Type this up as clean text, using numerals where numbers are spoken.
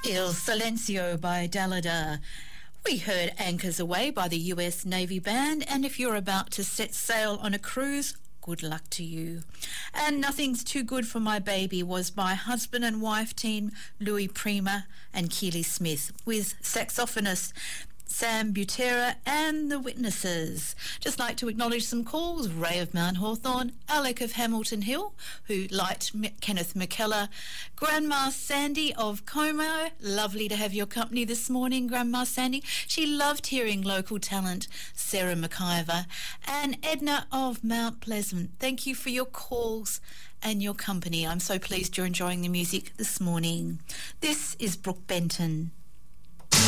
Il Silencio by Dalida. We heard Anchors Away by the US Navy Band, and if you're about to set sail on a cruise, good luck to you. And Nothing's Too Good for My Baby was by husband and wife team Louis Prima and Keely Smith, with saxophonist Sam Butera and the Witnesses. Just like to acknowledge some calls. Ray of Mount Hawthorn, Alec of Hamilton Hill, who liked Kenneth McKellar, Grandma Sandy of Como. Lovely to have your company this morning, Grandma Sandy. She loved hearing local talent, Sarah McIver, and Edna of Mount Pleasant. Thank you for your calls and your company. I'm so pleased you're enjoying the music this morning. This is Brooke Benton.